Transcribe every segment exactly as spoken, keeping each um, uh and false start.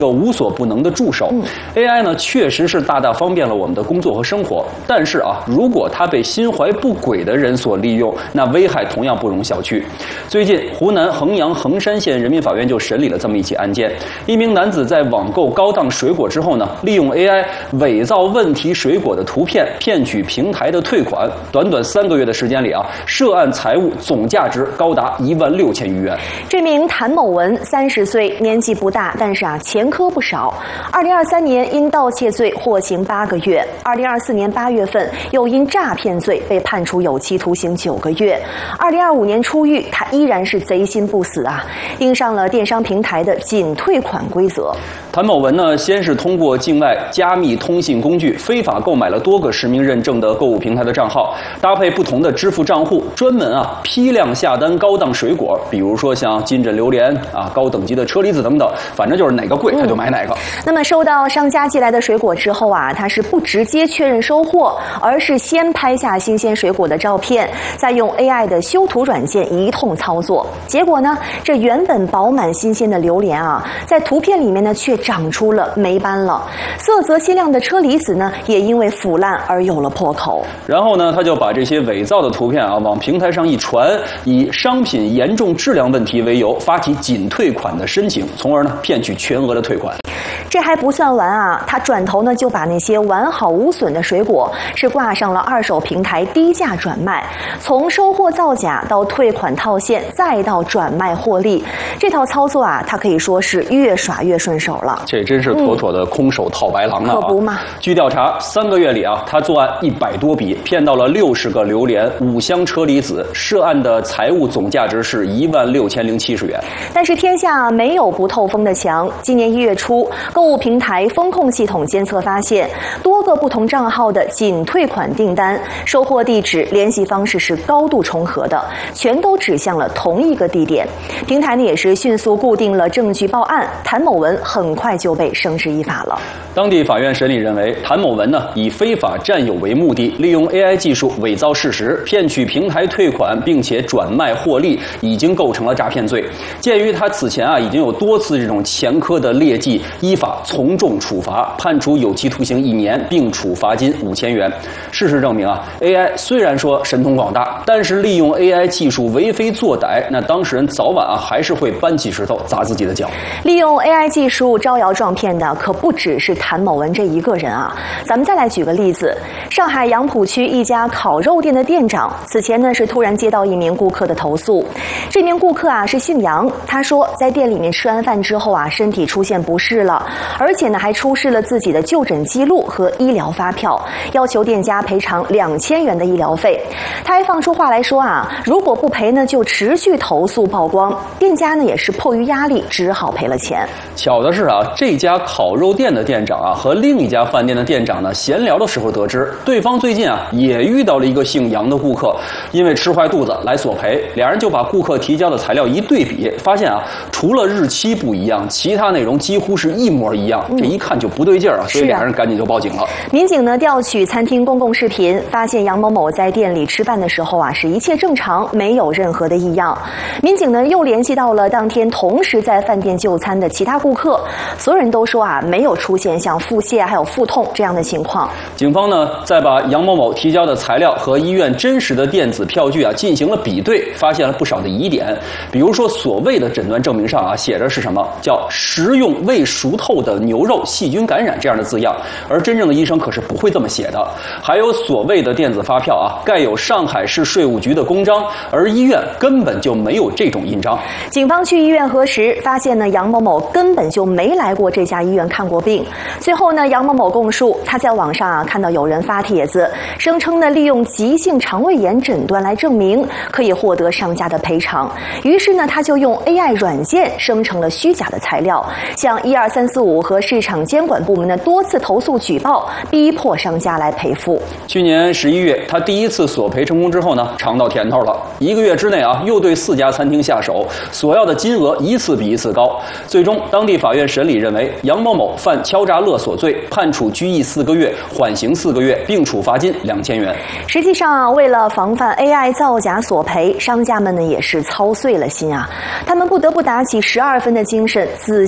个无所不能的助手。嗯、A I 呢，确实是大大方便了我们的工作和生活，但是啊，如果它被心怀不轨的人所利用，那危害同样不容小觑。最近，湖南衡阳衡山县人民法院就审理了这么一起案件：一名男子在网购高档水果之后呢，利用 A I 伪造问题水果的图片，骗取平台的退款。短短三个月的时间里啊，涉案财物总价值高达一万六千余元。 这名谭某文三十岁，年纪不大，但是啊，前科不少。二零二三年因盗窃罪获刑八个月，二零二四年八月份又因诈骗罪被判处有期徒刑九个月。二零二五年出狱，他依然是贼心不死啊，盯上了电商平台的仅退款规则。 谭某文呢，先是通过境外加密通信工具非法购买了多个实名认证的购物平台的账号，搭配不同的支付账户，专门啊批量下单高档水果，比如说像金枕榴莲啊、高等级的车厘子等等，反正就是哪个贵他就买哪个。嗯、 那么收到商家寄来的水果之后啊，他是不直接确认收货，而是先拍下新鲜水果的照片，再用 A I 的修图软件一通操作。结果呢，这原本饱满新鲜的榴莲啊，在图片里面呢却长出了霉斑了。色泽鲜亮的车厘子呢，也因为腐烂而有了破口。 然后呢，他就把这些伪造的图片啊往平台上一传，以商品严重质量问题为由，发起仅退款的申请，从而呢骗取全额的退款。 这还不算完啊，他转头呢就把那些完好无损的水果是挂上了二手平台低价转卖，从收货造假到退款套现，再到转卖获利，这套操作啊，他可以说是越耍越顺手了。 这真是妥妥的空手套白狼啊！ 可不嘛。 据调查，三个月里啊，他作案一百多笔，骗到了六十个榴莲、五箱车厘子，涉案的财物总价值是一万六千零七十元。 但是天下没有不透风的墙，今年一月初，购物平台风控系统监测发现，多个不同账号的仅退款订单、收货地址、联系方式是高度重合的，全都指向了同一个地点。平台呢也是迅速固定了证据报案，谭某文很快就被绳之以法了。 当地法院审理认为，谭某文呢以非法占有为目的，利用 A I 技术伪造事实，骗取平台退款，并且转卖获利，已经构成了诈骗罪。鉴于他此前啊已经有多次这种前科的劣迹，依法从重处罚，判处有期徒刑一年，并处罚金五千元。事实证明啊 ，A I 虽然说神通广大，但是利用 A I 技术为非作歹，那当事人早晚啊还是会搬起石头砸自己的脚。 利用 A I 技术招摇撞骗的可不只是谭某文这一个人啊。咱们再来举个例子，上海杨浦区一家烤肉店的店长，此前呢是突然接到一名顾客的投诉。这名顾客啊是姓杨，他说在店里面吃完饭之后啊，身体出现不适了，而且呢还出示了自己的就诊记录和医疗发票，要求店家赔偿两千元的医疗费。他还放出话来说啊，如果不赔呢，就持续投诉曝光。店家呢也是迫于压力，只好赔了钱。 巧的是啊，这家烤肉店的店长啊和另一家饭店的店长呢闲聊的时候得知，对方最近啊也遇到了一个姓杨的顾客，因为吃坏肚子来索赔，两人就把顾客提交的材料一对比，发现啊除了日期不一样，其他内容几乎是一模一样，这一看就不对劲儿啊，所以两人赶紧就报警了。 民警呢调取餐厅公共视频，发现杨某某在店里吃饭的时候啊是一切正常，没有任何的异样。民警呢又联系到了当天同时在饭店就餐的其他顾客，所有人都说啊没有出现像腹泻还有腹痛这样的情况。 警方呢再把杨某某提交的材料和医院真实的电子票据啊进行了比对，发现了不少的疑点。比如说所谓的诊断证明上啊写着是什么叫食用未熟透的牛肉细菌感染这样的字样，而真正的医生可是不会这么写的。还有所谓的电子发票啊盖有上海市税务局的公章，而医院根本就没有这种印章。 警方去医院核实，发现呢杨某某根本就没来过这家医院看过病。最后呢杨某某供述，他在网上啊看到有人发帖子，声称呢利用急性肠胃炎诊断来证明可以获得商家的赔偿，于是呢他就用 A I 软件生成了虚假的材料，向一二三四五和市场监管部门的多次投诉举报，逼迫商家来赔付。 去年十一月，他第一次索赔成功之后呢，尝到甜头了。一个月之内啊，又对四家餐厅下手，索要的金额一次比一次高。最终，当地法院审理认为，杨某某犯敲诈勒索罪，判处拘役四个月，缓刑四个月，并处罚金两千元。 实际上啊，为了防范 A I 造假索赔，商家们呢也是操碎了心啊，他们不得不打起十二分的精神，仔细去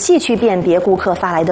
辨别顾客发来的